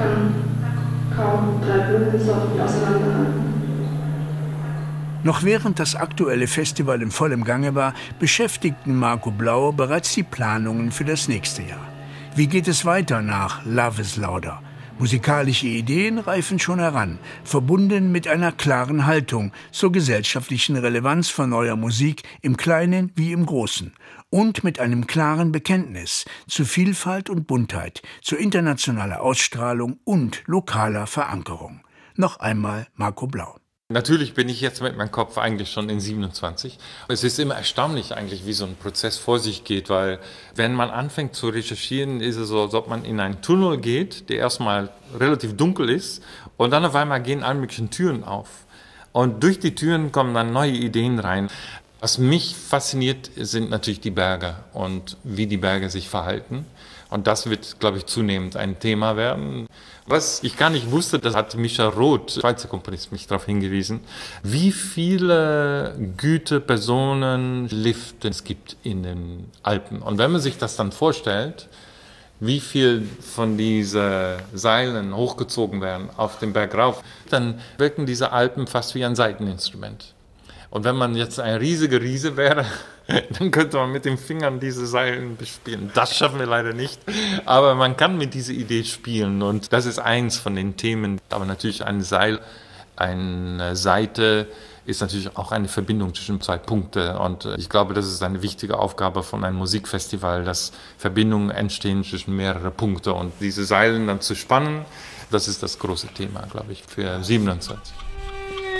kann kaum 3 Blumensorten auseinanderhalten. Noch während das aktuelle Festival in vollem Gange war, beschäftigten Marco Blau bereits die Planungen für das nächste Jahr. Wie geht es weiter nach Love is Louder? Musikalische Ideen reifen schon heran, verbunden mit einer klaren Haltung zur gesellschaftlichen Relevanz von neuer Musik im Kleinen wie im Großen und mit einem klaren Bekenntnis zu Vielfalt und Buntheit, zu internationaler Ausstrahlung und lokaler Verankerung. Noch einmal Marco Blau. Natürlich bin ich jetzt mit meinem Kopf eigentlich schon in 27. Es ist immer erstaunlich eigentlich, wie so ein Prozess vor sich geht, weil wenn man anfängt zu recherchieren, ist es so, als ob man in einen Tunnel geht, der erstmal relativ dunkel ist und dann auf einmal gehen alle möglichen Türen auf. Und durch die Türen kommen dann neue Ideen rein. Was mich fasziniert, sind natürlich die Berge und wie die Berge sich verhalten. Und das wird, glaube ich, zunehmend ein Thema werden. Was ich gar nicht wusste, das hat Micha Roth, Schweizer Komponist, mich darauf hingewiesen, wie viele Güterpersonen Lifte es gibt in den Alpen. Und wenn man sich das dann vorstellt, wie viel von diesen Seilen hochgezogen werden auf den Berg rauf, dann wirken diese Alpen fast wie ein Saiteninstrument. Und wenn man jetzt ein riesiger Riese wäre, dann könnte man mit den Fingern diese Seilen bespielen. Das schaffen wir leider nicht. Aber man kann mit dieser Idee spielen. Und das ist eins von den Themen. Aber natürlich ein Seil, eine Saite ist natürlich auch eine Verbindung zwischen 2 Punkten. Und ich glaube, das ist eine wichtige Aufgabe von einem Musikfestival, dass Verbindungen entstehen zwischen mehreren Punkten. Und diese Seilen dann zu spannen, das ist das große Thema, glaube ich, für 27.